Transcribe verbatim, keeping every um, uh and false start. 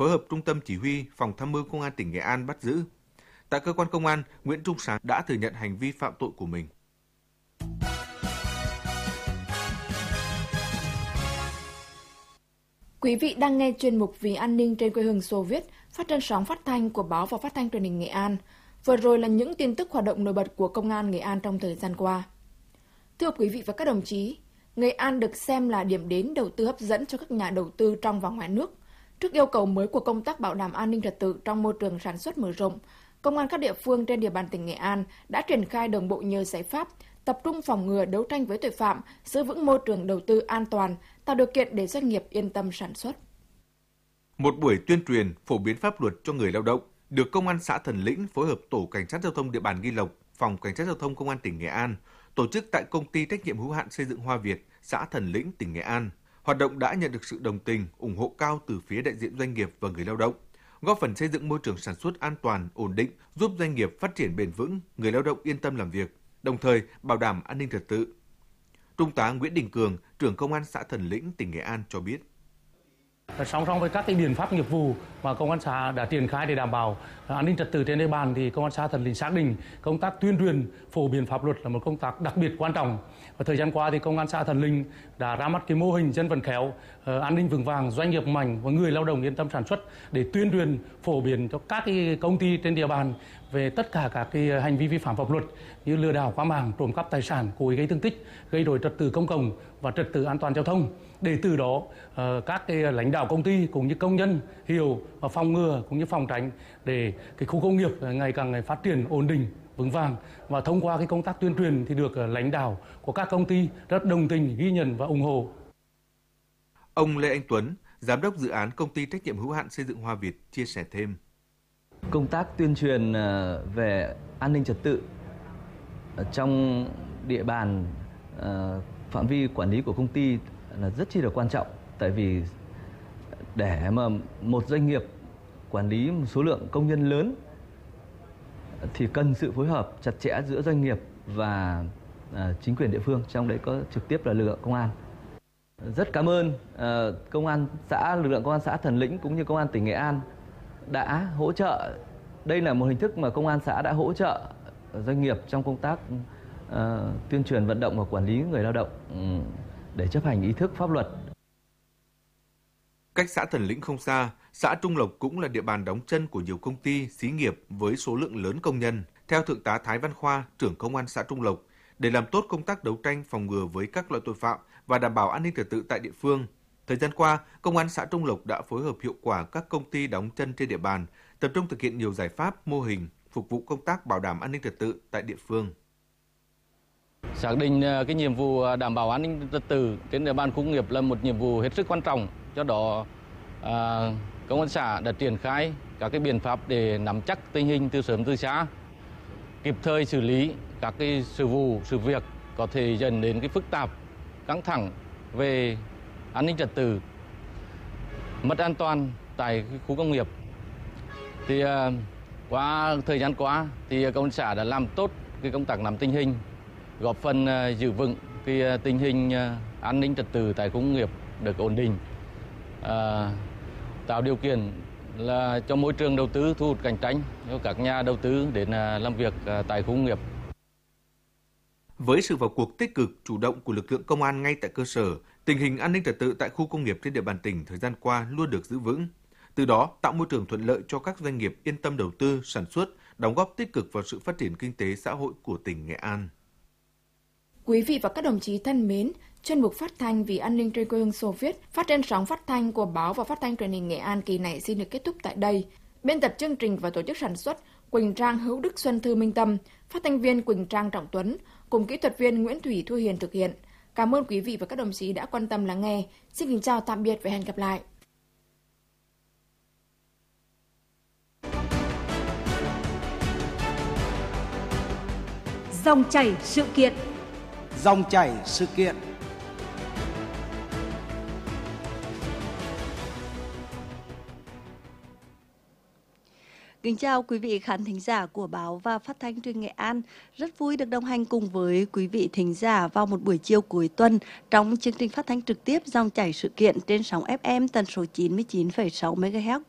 phối hợp Trung tâm Chỉ huy Phòng Tham mưu Công an tỉnh Nghệ An bắt giữ. Tại cơ quan công an, Nguyễn Trung Sáng đã thừa nhận hành vi phạm tội của mình. Quý vị đang nghe chuyên mục Vì an ninh trên quê hương Xô Viết, phát trên sóng phát thanh của Báo và Phát thanh Truyền hình Nghệ An. Vừa rồi là những tin tức hoạt động nổi bật của Công an Nghệ An trong thời gian qua. Thưa quý vị và các đồng chí, Nghệ An được xem là điểm đến đầu tư hấp dẫn cho các nhà đầu tư trong và ngoài nước. Trước yêu cầu mới của công tác bảo đảm an ninh trật tự trong môi trường sản xuất mở rộng, Công an các địa phương trên địa bàn tỉnh Nghệ An đã triển khai đồng bộ nhiều giải pháp, tập trung phòng ngừa đấu tranh với tội phạm, giữ vững môi trường đầu tư an toàn, tạo điều kiện để doanh nghiệp yên tâm sản xuất. Một buổi tuyên truyền phổ biến pháp luật cho người lao động được Công an xã Thần Lĩnh phối hợp Tổ Cảnh sát Giao thông địa bàn Nghi Lộc, Phòng Cảnh sát Giao thông Công an tỉnh Nghệ An tổ chức tại Công ty trách nhiệm hữu hạn xây dựng Hoa Việt, xã Thần Lĩnh, tỉnh Nghệ An. Hoạt động đã nhận được sự đồng tình, ủng hộ cao từ phía đại diện doanh nghiệp và người lao động, góp phần xây dựng môi trường sản xuất an toàn, ổn định, giúp doanh nghiệp phát triển bền vững, người lao động yên tâm làm việc, đồng thời bảo đảm an ninh trật tự. Trung tá Nguyễn Đình Cường, trưởng Công an xã Thần Lĩnh, tỉnh Nghệ An cho biết. Song song với các cái biện pháp nghiệp vụ mà công an xã đã triển khai để đảm bảo an ninh trật tự trên địa bàn, thì công an xã Thần Lĩnh xác định công tác tuyên truyền phổ biến pháp luật là một công tác đặc biệt quan trọng. Và thời gian qua thì công an xã Thần Lĩnh đã ra mắt cái mô hình dân vận khéo, an ninh vững vàng, doanh nghiệp mạnh và người lao động yên tâm sản xuất để tuyên truyền phổ biến cho các cái công ty trên địa bàn về tất cả các cái hành vi vi phạm pháp luật như lừa đảo qua mạng, trộm cắp tài sản, cố ý gây thương tích, gây rối trật tự công cộng và trật tự an toàn giao thông, để từ đó các cái lãnh đạo công ty cũng như công nhân hiểu và phòng ngừa cũng như phòng tránh để cái khu công nghiệp ngày càng phát triển ổn định, vững vàng. Và thông qua cái công tác tuyên truyền thì được lãnh đạo của các công ty rất đồng tình, ghi nhận và ủng hộ. Ông Lê Anh Tuấn, giám đốc dự án Công ty trách nhiệm hữu hạn xây dựng Hoa Việt chia sẻ thêm. Công tác tuyên truyền về an ninh trật tự trong địa bàn phạm vi quản lý của công ty là rất chi là quan trọng, tại vì để mà một doanh nghiệp quản lý một số lượng công nhân lớn thì cần sự phối hợp chặt chẽ giữa doanh nghiệp và chính quyền địa phương, trong đấy có trực tiếp là lực lượng công an. Rất cảm ơn công an xã, lực lượng công an xã Thần Lĩnh cũng như công an tỉnh Nghệ An đã hỗ trợ. Đây là một hình thức mà công an xã đã hỗ trợ doanh nghiệp trong công tác uh, tuyên truyền vận động và quản lý người lao động um, để chấp hành ý thức pháp luật. Cách xã Thần Lĩnh không xa, xã Trung Lộc cũng là địa bàn đóng chân của nhiều công ty, xí nghiệp với số lượng lớn công nhân. Theo Thượng tá Thái Văn Khoa, trưởng Công an xã Trung Lộc, để làm tốt công tác đấu tranh phòng ngừa với các loại tội phạm và đảm bảo an ninh trật tự tại địa phương, thời gian qua, Công an xã Trung Lộc đã phối hợp hiệu quả các công ty đóng chân trên địa bàn, tập trung thực hiện nhiều giải pháp, mô hình phục vụ công tác bảo đảm an ninh trật tự tại địa phương. Xác định cái nhiệm vụ đảm bảo an ninh trật tự trên địa bàn khu công nghiệp là một nhiệm vụ hết sức quan trọng. Do đó, à, Công an xã đã triển khai các cái biện pháp để nắm chắc tình hình từ sớm từ xa, kịp thời xử lý các cái sự vụ, sự việc có thể dẫn đến cái phức tạp, căng thẳng về an ninh trật tự, mất an toàn tại khu công nghiệp. Thì uh, qua thời gian qua thì công an xã đã làm tốt cái công tác nắm tình hình, góp phần uh, giữ vững cái uh, tình hình uh, an ninh trật tự tại khu công nghiệp được ổn định, uh, tạo điều kiện là cho môi trường đầu tư thu hút cạnh tranh cho các nhà đầu tư đến uh, làm việc uh, tại khu công nghiệp. Với sự vào cuộc tích cực, chủ động của lực lượng công an ngay tại cơ sở, tình hình an ninh trật tự tại khu công nghiệp trên địa bàn tỉnh thời gian qua luôn được giữ vững. Từ đó, tạo môi trường thuận lợi cho các doanh nghiệp yên tâm đầu tư, sản xuất, đóng góp tích cực vào sự phát triển kinh tế xã hội của tỉnh Nghệ An. Quý vị và các đồng chí thân mến, chuyên mục phát thanh Vì an ninh trên quê hương Xô Viết phát trên sóng phát thanh của Báo và Phát thanh Truyền hình Nghệ An kỳ này xin được kết thúc tại đây. Biên tập chương trình và tổ chức sản xuất Quỳnh Trang, Hữu Đức, Xuân Thư, Minh Tâm, phát thanh viên Quỳnh Trang, Trọng Tuấn cùng kỹ thuật viên Nguyễn Thủy, Thu Hiền thực hiện. Cảm ơn quý vị và các đồng chí đã quan tâm lắng nghe. Xin kính chào tạm biệt và hẹn gặp lại. Dòng chảy sự kiện. Dòng chảy sự kiện. Kính chào quý vị khán thính giả của Báo và Phát thanh Truyền hình Nghệ An. Rất vui được đồng hành cùng với quý vị thính giả vào một buổi chiều cuối tuần trong chương trình phát thanh trực tiếp Dòng chảy sự kiện trên sóng ép em tần số chín mươi chín phẩy sáu mê ga héc của